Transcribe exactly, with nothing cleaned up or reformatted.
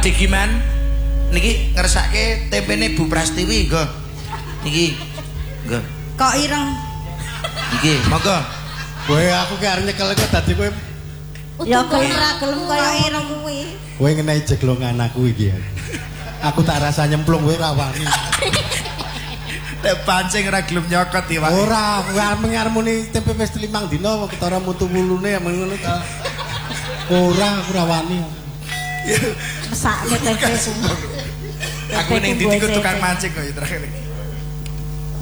Digi Man. Niki ngersake tempene Bu Prastiwi nggo. Niki. Nggo. Kok ireng. Iki, monggo. Kowe aku ki arep nyekel kok dadi kowe Ya gelem ra gelem kaya ireng kuwi. kowe ngenehi jeglongan aku iki. Aku tak rasa nyemplung kowe ra wani. Nek pancing ora gelem nyokot iki, Pak. Ora, aku arep muni tempe wis limang dina ketara mutu wulune ya ngono ta. Ora, aku ora wani. Mesake tempe. Aku ning ndi tukang mancing kok terakhir iki.